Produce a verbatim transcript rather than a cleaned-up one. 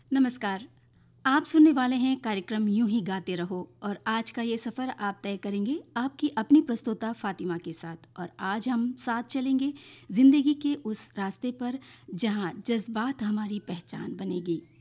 नमस्कार। आप सुनने वाले हैं कार्यक्रम यूं ही गाते रहो और आज का ये सफ़र आप तय करेंगे आपकी अपनी प्रस्तोता फातिमा के साथ। और आज हम साथ चलेंगे ज़िंदगी के उस रास्ते पर जहां जज्बात हमारी पहचान बनेगी।